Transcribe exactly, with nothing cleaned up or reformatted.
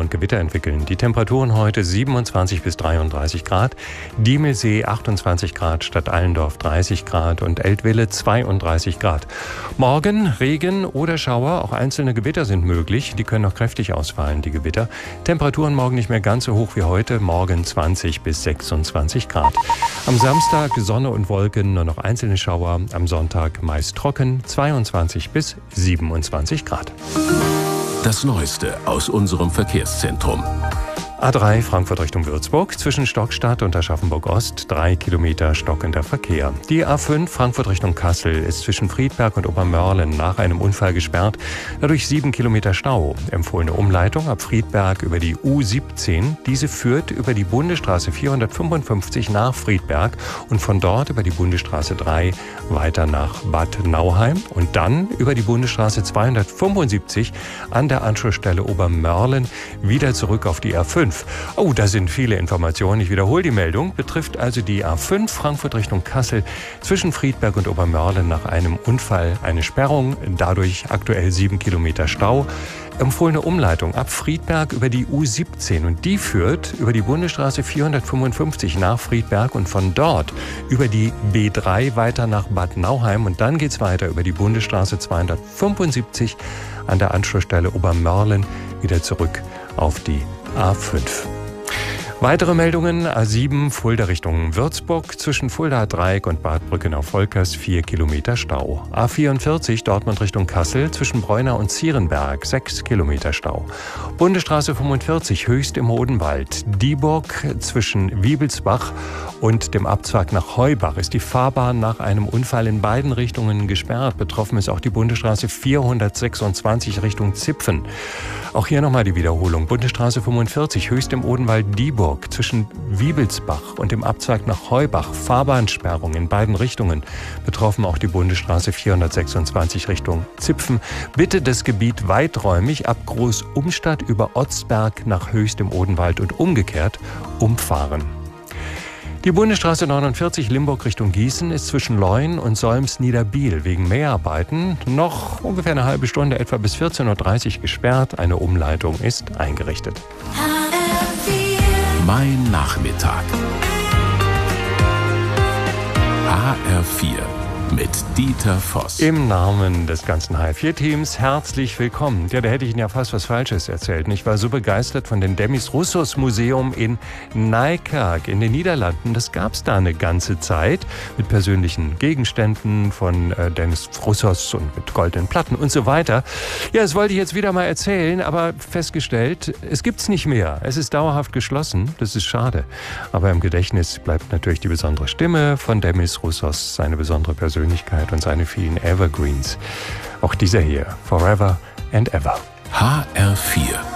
und Gewitter entwickeln. Die Temperaturen heute siebenundzwanzig bis dreiunddreißig Grad, Diemelsee achtundzwanzig Grad, Stadt Allendorf dreißig Grad und Eltville zweiunddreißig Grad. Morgen Regen oder Schauer, auch einzelne Gewitter sind möglich. Die können auch kräftig ausfallen, die Gewitter. Temperaturen morgen nicht mehr ganz so hoch wie heute, morgen zwanzig bis sechsundzwanzig Grad. Am Samstag Sonne und Wolken, nur noch einzelne Schauer. Am Sonntag meist trocken, zweiundzwanzig bis siebenundzwanzig Grad. Das Neueste aus unserem Verkehrszentrum. A drei Frankfurt Richtung Würzburg, zwischen Stockstadt und Aschaffenburg-Ost, drei Kilometer stockender Verkehr. Die A fünf Frankfurt Richtung Kassel ist zwischen Friedberg und Obermörlen nach einem Unfall gesperrt, dadurch sieben Kilometer Stau. Empfohlene Umleitung ab Friedberg über die U siebzehn. Diese führt über die Bundesstraße vierhundertfünfundfünfzig nach Friedberg und von dort über die Bundesstraße drei weiter nach Bad Nauheim und dann über die Bundesstraße zweihundertfünfundsiebzig an der Anschlussstelle Obermörlen wieder zurück auf die A fünf. Oh, da sind viele Informationen. Ich wiederhole die Meldung. Betrifft also die A fünf Frankfurt Richtung Kassel zwischen Friedberg und Obermörlen nach einem Unfall eine Sperrung. Dadurch aktuell sieben Kilometer Stau. Empfohlene Umleitung ab Friedberg über die U siebzehn und die führt über die Bundesstraße vierhundertfünfundfünfzig nach Friedberg und von dort über die B drei weiter nach Bad Nauheim und dann geht's weiter über die Bundesstraße zweihundertfünfundsiebzig an der Anschlussstelle Obermörlen wieder zurück auf die A fünf. Weitere Meldungen: A sieben Fulda Richtung Würzburg, zwischen Fuldaer Dreieck und Bad Brückenau-Volkers vier Kilometer Stau. A vierundvierzig Dortmund Richtung Kassel, zwischen Breunau und Zierenberg sechs Kilometer Stau. Bundesstraße fünfundvierzig Höchst im Odenwald. Dieburg zwischen Wiebelsbach und dem Abzweig nach Heubach ist die Fahrbahn nach einem Unfall in beiden Richtungen gesperrt. Betroffen ist auch die Bundesstraße vierhundertsechsundzwanzig Richtung Zipfen. Auch hier nochmal die Wiederholung. Bundesstraße fünfundvierzig Höchst im Odenwald Dieburg zwischen Wiebelsbach und dem Abzweig nach Heubach. Fahrbahnsperrung in beiden Richtungen. Betroffen auch die Bundesstraße vierhundertsechsundzwanzig Richtung Zipfen. Bitte das Gebiet weiträumig ab Großumstadt über Otzberg nach Höchst im Odenwald und umgekehrt umfahren. Die Bundesstraße neunundvierzig Limburg Richtung Gießen ist zwischen Leun und Solms-Niederbiel wegen Mäharbeiten noch ungefähr eine halbe Stunde, etwa bis vierzehn Uhr dreißig gesperrt. Eine Umleitung ist eingerichtet. Mein Nachmittag. H R vier mit Dieter Voss. Im Namen des ganzen H R vier Teams herzlich willkommen. Ja, da hätte ich Ihnen ja fast was Falsches erzählt. Ich war so begeistert von dem Demis Roussos Museum in Nijkerk in den Niederlanden. Das gab es da eine ganze Zeit mit persönlichen Gegenständen von äh, Demis Roussos und mit goldenen Platten und so weiter. Ja, das wollte ich jetzt wieder mal erzählen, aber festgestellt, es gibt's nicht mehr. Es ist dauerhaft geschlossen. Das ist schade. Aber im Gedächtnis bleibt natürlich die besondere Stimme von Demis Roussos, seine besondere Persönlichkeit und seine vielen Evergreens. Auch dieser hier, Forever and Ever. H R vier.